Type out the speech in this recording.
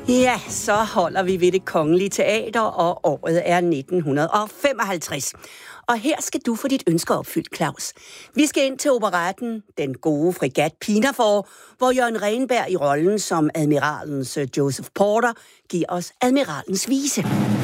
Ja, så holder vi ved Det Kongelige Teater, og året er 1955. Og her skal du få dit ønske opfyldt, Claus. Vi skal ind til operetten Den gode fregat Pinafore, hvor Jørgen Renberg i rollen som admiralens Joseph Porter giver os admiralens vise.